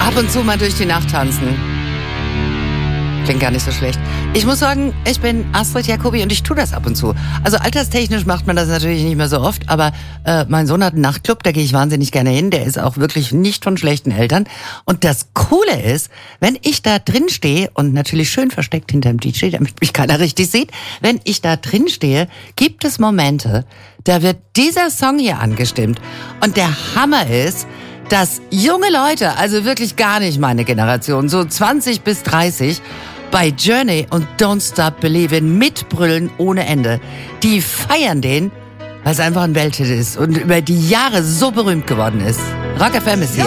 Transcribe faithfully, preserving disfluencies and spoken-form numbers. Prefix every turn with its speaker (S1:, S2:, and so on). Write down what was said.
S1: Ab und zu mal durch die Nacht tanzen. Klingt gar nicht so schlecht. Ich muss sagen, ich bin Astrid Jacobi und ich tue das ab und zu. Also alterstechnisch macht man das natürlich nicht mehr so oft, aber äh, mein Sohn hat einen Nachtclub, da gehe ich wahnsinnig gerne hin. Der ist auch wirklich nicht von schlechten Eltern. Und das Coole ist, wenn ich da drin stehe und natürlich schön versteckt hinterm D J, damit mich keiner richtig sieht, wenn ich da drin stehe, gibt es Momente, da wird dieser Song hier angestimmt. Und der Hammer ist, dass junge Leute, also wirklich gar nicht meine Generation, so zwanzig bis dreißig, bei Journey und Don't Stop Believin' mitbrüllen ohne Ende. Die feiern den, weil es einfach ein Welthit ist und über die Jahre so berühmt geworden ist. Rock F M ist hier.